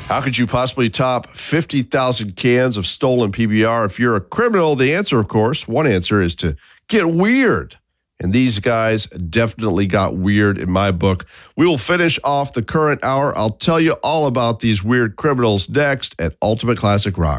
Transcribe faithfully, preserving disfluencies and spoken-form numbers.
How could you possibly top fifty thousand cans of stolen P B R if you're a criminal? The answer, of course, one answer is to get weird. And these guys definitely got weird in my book. We will finish off the current hour. I'll tell you all about these weird criminals next at Ultimate Classic Rock.